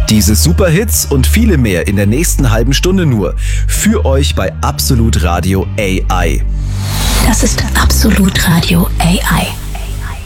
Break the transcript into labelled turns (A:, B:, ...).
A: Diese Superhits und viele mehr in der nächsten halben Stunde nur. Für euch bei Absolut Radio AI.
B: Das ist Absolut Radio AI.